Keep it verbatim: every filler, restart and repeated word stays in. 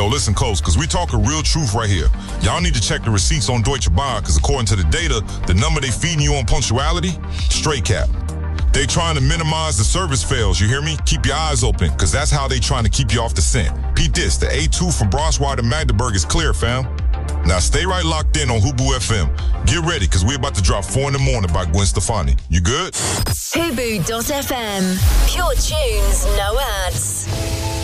Yo, listen close, because we talking real truth right here. Y'all need to check the receipts on Deutsche Bahn, because according to the data, the number they feeding you on punctuality, straight cap. They trying to minimize the service fails, you hear me? Keep your eyes open, because that's how they trying to keep you off the scent. Peep this, the A two from Bronsweiler to Magdeburg is clear, fam. Now stay right locked in on Hubu F M. Get ready, because we're about to drop four in the morning by Gwen Stefani. You good? Hubu dot F M. Pure tunes, no ads.